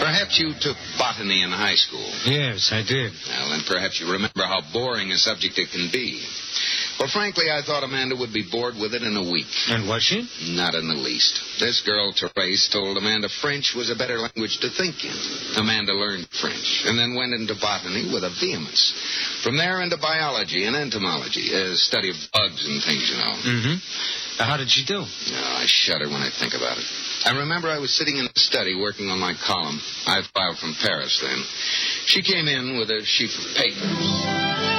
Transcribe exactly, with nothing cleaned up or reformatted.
Perhaps you took botany in high school. Yes, I did. Well, then perhaps you remember how boring a subject it can be. Well, frankly, I thought Amanda would be bored with it in a week. And was she? Not in the least. This girl, Therese, told Amanda French was a better language to think in. Amanda learned French and then went into botany with a vehemence. From there into biology and entomology, a study of bugs and things, you know. Mm-hmm. How did she do? Oh, I shudder when I think about it. I remember I was sitting in the study working on my column. I filed from Paris then. She came in with a sheaf of papers.